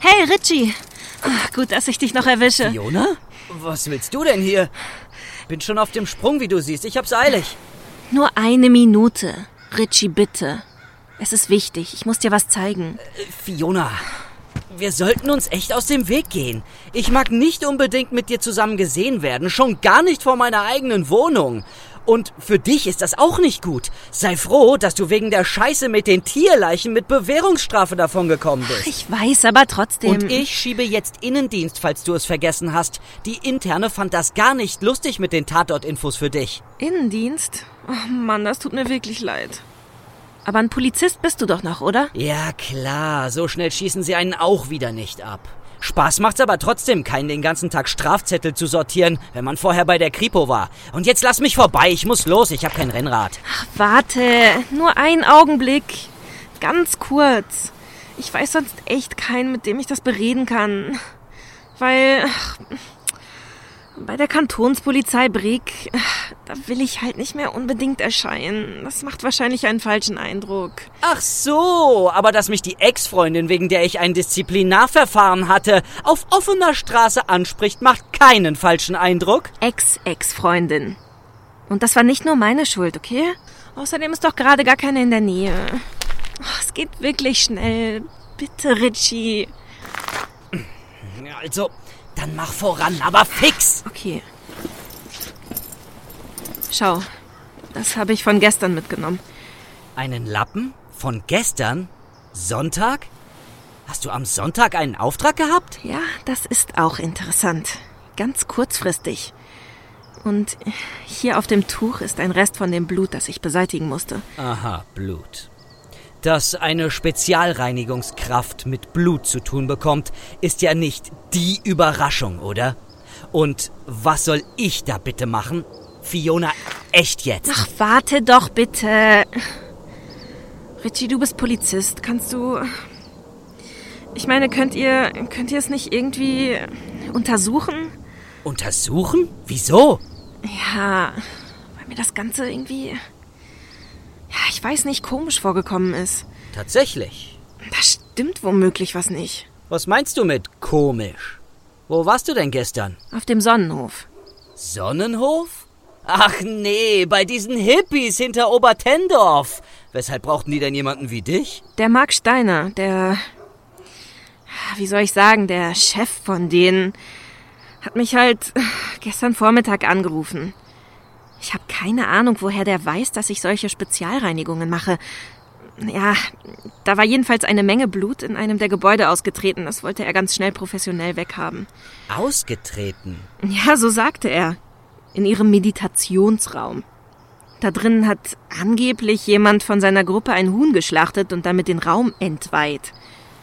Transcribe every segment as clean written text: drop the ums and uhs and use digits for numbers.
Hey, Richie. Gut, dass ich dich noch erwische. Fiona? Was willst du denn hier? Bin schon auf dem Sprung, wie du siehst. Ich hab's eilig. Nur 1 Minute. Richie, bitte. Es ist wichtig. Ich muss dir was zeigen. Fiona, wir sollten uns echt aus dem Weg gehen. Ich mag nicht unbedingt mit dir zusammen gesehen werden. Schon gar nicht vor meiner eigenen Wohnung. Und für dich ist das auch nicht gut. Sei froh, dass du wegen der Scheiße mit den Tierleichen mit Bewährungsstrafe davongekommen bist. Ich weiß, aber trotzdem... Und ich schiebe jetzt Innendienst, falls du es vergessen hast. Die Interne fand das gar nicht lustig mit den Tatortinfos für dich. Innendienst? Oh Mann, das tut mir wirklich leid. Aber ein Polizist bist du doch noch, oder? Ja, klar. So schnell schießen sie einen auch wieder nicht ab. Spaß macht's aber trotzdem, keinen den ganzen Tag Strafzettel zu sortieren, wenn man vorher bei der Kripo war. Und jetzt lass mich vorbei, ich muss los, ich hab kein Rennrad. Ach, warte, nur einen Augenblick. Ganz kurz. Ich weiß sonst echt keinen, mit dem ich das bereden kann. Weil... bei der Kantonspolizei Brig, da will ich halt nicht mehr unbedingt erscheinen. Das macht wahrscheinlich einen falschen Eindruck. Ach so, aber dass mich die Ex-Freundin, wegen der ich ein Disziplinarverfahren hatte, auf offener Straße anspricht, macht keinen falschen Eindruck. Ex-Freundin. Und das war nicht nur meine Schuld, okay? Außerdem ist doch gerade gar keine in der Nähe. Es geht wirklich schnell. Bitte, Richie. Also... dann mach voran, aber fix! Okay. Schau, das habe ich von gestern mitgenommen. Einen Lappen? Von gestern? Sonntag? Hast du am Sonntag einen Auftrag gehabt? Ja, das ist auch interessant. Ganz kurzfristig. Und hier auf dem Tuch ist ein Rest von dem Blut, das ich beseitigen musste. Aha, Blut. Dass eine Spezialreinigungskraft mit Blut zu tun bekommt, ist ja nicht die Überraschung, oder? Und was soll ich da bitte machen? Fiona, echt jetzt? Ach, warte doch bitte. Richie, du bist Polizist. Kannst du... Ich meine, könnt ihr es nicht irgendwie untersuchen? Untersuchen? Wieso? Ja, weil mir das Ganze irgendwie... ja, ich weiß nicht, komisch vorgekommen ist. Tatsächlich. Da stimmt womöglich was nicht. Was meinst du mit komisch? Wo warst du denn gestern? Auf dem Sonnenhof. Sonnenhof? Ach nee, bei diesen Hippies hinter Obertendorf. Weshalb brauchten die denn jemanden wie dich? Der Marc Steiner, der... wie soll ich sagen, der Chef von denen... hat mich halt gestern Vormittag angerufen. Ich habe keine Ahnung, woher der weiß, dass ich solche Spezialreinigungen mache. Ja, da war jedenfalls eine Menge Blut in einem der Gebäude ausgetreten. Das wollte er ganz schnell professionell weghaben. Ausgetreten? Ja, so sagte er. In ihrem Meditationsraum. Da drinnen hat angeblich jemand von seiner Gruppe ein Huhn geschlachtet und damit den Raum entweiht.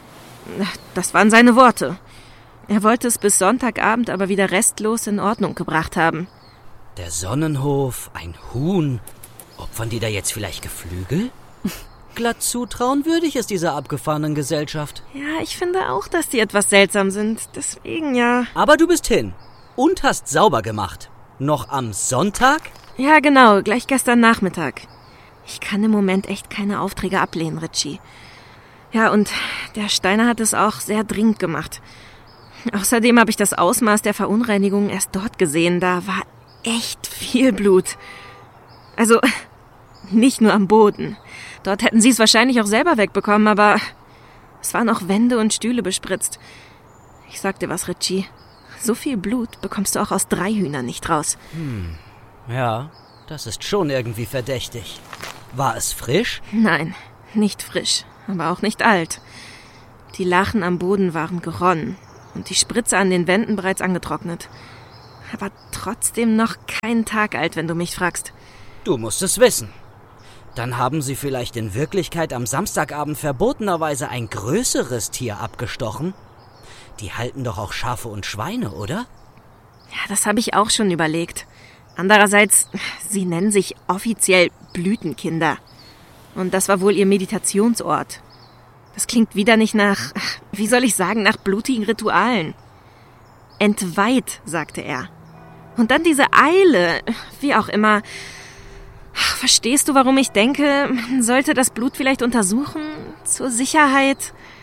Das waren seine Worte. Er wollte es bis Sonntagabend aber wieder restlos in Ordnung gebracht haben. Der Sonnenhof, ein Huhn. Opfern die da jetzt vielleicht Geflügel? Glatt zutrauenwürdig ist dieser abgefahrenen Gesellschaft. Ja, ich finde auch, dass die etwas seltsam sind. Deswegen ja. Aber du bist hin und hast sauber gemacht. Noch am Sonntag? Ja, genau, gleich gestern Nachmittag. Ich kann im Moment echt keine Aufträge ablehnen, Richie. Ja, und der Steiner hat es auch sehr dringend gemacht. Außerdem habe ich das Ausmaß der Verunreinigung erst dort gesehen. Da war echt viel Blut. Also, nicht nur am Boden. Dort hätten sie es wahrscheinlich auch selber wegbekommen, aber es waren auch Wände und Stühle bespritzt. Ich sag dir was, Richie. So viel Blut bekommst du auch aus 3 Hühnern nicht raus. Ja, das ist schon irgendwie verdächtig. War es frisch? Nein, nicht frisch, aber auch nicht alt. Die Lachen am Boden waren geronnen und die Spritze an den Wänden bereits angetrocknet. Aber trotzdem noch keinen Tag alt, wenn du mich fragst. Du musst es wissen. Dann haben sie vielleicht in Wirklichkeit am Samstagabend verbotenerweise ein größeres Tier abgestochen? Die halten doch auch Schafe und Schweine, oder? Ja, das habe ich auch schon überlegt. Andererseits, sie nennen sich offiziell Blütenkinder. Und das war wohl ihr Meditationsort. Das klingt wieder nicht nach, wie soll ich sagen, nach blutigen Ritualen. Entweiht, sagte er. Und dann diese Eile, wie auch immer. Verstehst du, warum ich denke, man sollte das Blut vielleicht untersuchen? Zur Sicherheit?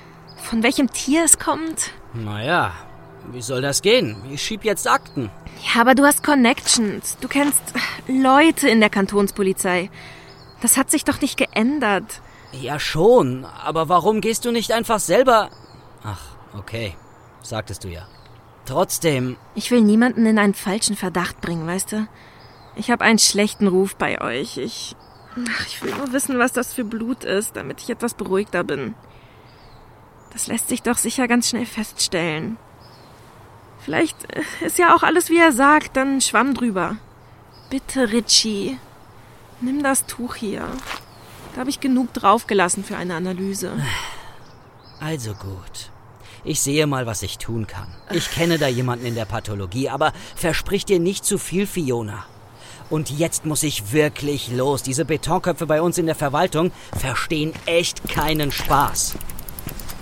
von welchem Tier es kommt? Naja, wie soll das gehen? Ich schieb jetzt Akten. Ja, aber du hast Connections. Du kennst Leute in der Kantonspolizei. Das hat sich doch nicht geändert. Ja schon, aber warum gehst du nicht einfach selber... Ach, okay, sagtest du ja. Trotzdem... Ich will niemanden in einen falschen Verdacht bringen, weißt du? Ich habe einen schlechten Ruf bei euch. Ich will nur wissen, was das für Blut ist, damit ich etwas beruhigter bin. Das lässt sich doch sicher ganz schnell feststellen. Vielleicht ist ja auch alles, wie er sagt, dann Schwamm drüber. Bitte, Richie, nimm das Tuch hier. Da habe ich genug draufgelassen für eine Analyse. Also gut. Ich sehe mal, was ich tun kann. Ich kenne da jemanden in der Pathologie, aber versprich dir nicht zu viel, Fiona. Und jetzt muss ich wirklich los. Diese Betonköpfe bei uns in der Verwaltung verstehen echt keinen Spaß.